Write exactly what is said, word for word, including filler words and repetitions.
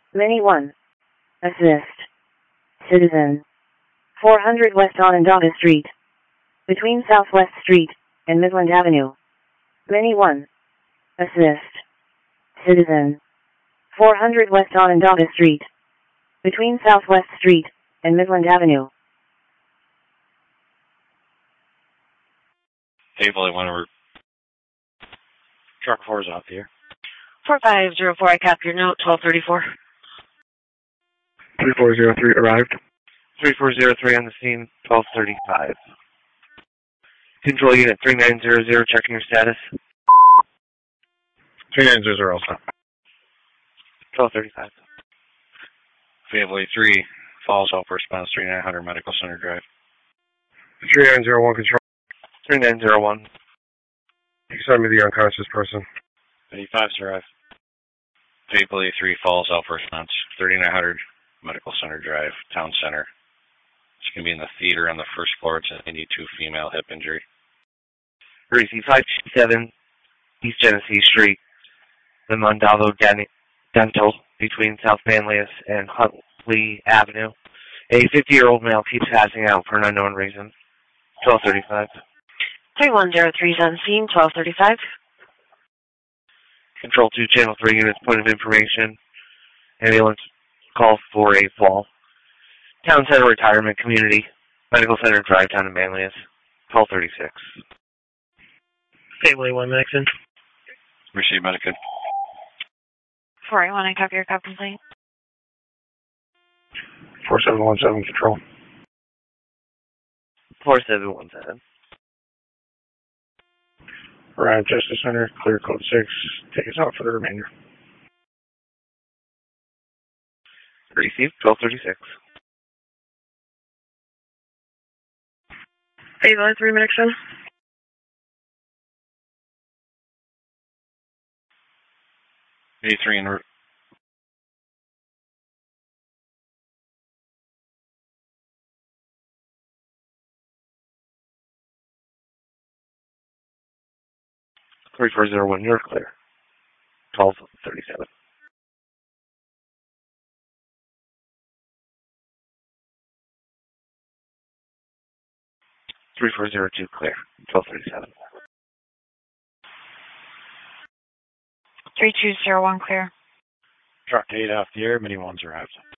Mini one. Assist. Citizen. four hundred West Onondaga Street. Between Southwest Street and Midland Avenue. Mini one. Assist. Citizen. four hundred West Onondaga Street. Between Southwest Street and Midland Avenue. Table, I want to... Truck four is out there. four five zero four, I cap your note, twelve thirty-four. three four zero three arrived. three four zero three on the scene, twelve thirty-five. Control unit three nine zero zero, checking your status. three nine zero zero also. twelve thirty-five. Family three, Falls Help Response thirty-nine hundred Medical Center Drive. three nine zero one control. three nine zero one. You send me the unconscious person. eighty-five Survive. Family three, Falls Help Response thirty-nine hundred Medical Center Drive, Town Center. It's going to be in the theater on the first floor. It's an eighty-two female hip injury. Receive five two seven East Genesee Street, the Mondalo Den- Dental, between South Manlius and Huntley Avenue. A fifty-year-old male keeps passing out for an unknown reason. twelve thirty-five. three one zero three is on scene, twelve thirty-five. Control two, Channel three units, point of information. Ambulance call for a fall. Town Center Retirement Community, Medical Center Drive, Town of Manlius, twelve thirty-six. Family one, Nixon. Receive Medical. four eight one, I copy your cop complaint. four seven one seven control. four seven one seven. Arrive Justice Center, clear code six. Take us out for the remainder. Receive twelve thirty-six. Family three, Nixon. eighty-three in... three four zero one, you're clear. twelve thirty-seven. three four zero two, clear. twelve thirty-seven. three two zero one, clear. Truck eight off the air, Mini one's arrived.